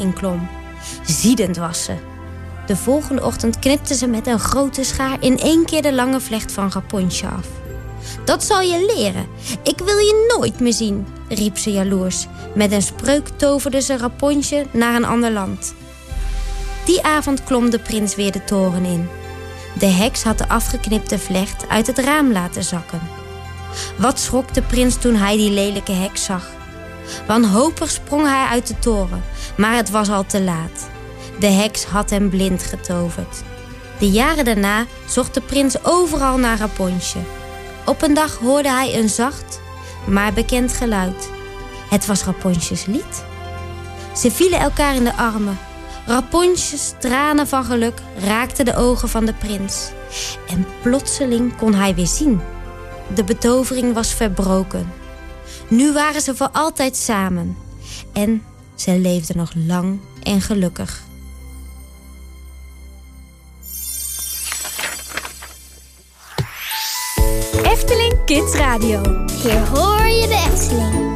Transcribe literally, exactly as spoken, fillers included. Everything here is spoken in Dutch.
inklom. Ziedend was ze. De volgende ochtend knipte ze met een grote schaar in één keer de lange vlecht van Rapunzel af. Dat zal je leren. Ik wil je nooit meer zien, riep ze jaloers. Met een spreuk toverde ze Rapunzel naar een ander land. Die avond klom de prins weer de toren in. De heks had de afgeknipte vlecht uit het raam laten zakken. Wat schrok de prins toen hij die lelijke heks zag. Wanhopig sprong hij uit de toren, maar het was al te laat. De heks had hem blind getoverd. De jaren daarna zocht de prins overal naar Rapunzel. Op een dag hoorde hij een zacht, maar bekend geluid. Het was Rapunzels lied. Ze vielen elkaar in de armen. Rapunzels tranen van geluk raakten de ogen van de prins. En plotseling kon hij weer zien. De betovering was verbroken. Nu waren ze voor altijd samen. En ze leefden nog lang en gelukkig. Efteling Kids Radio. Hier hoor je de Efteling.